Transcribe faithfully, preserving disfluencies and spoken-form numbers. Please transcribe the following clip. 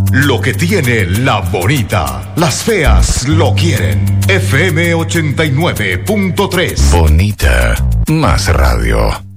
lo que tiene la bonita, las feas lo quieren. F M ochenta y nueve punto tres. Bonita, más radio.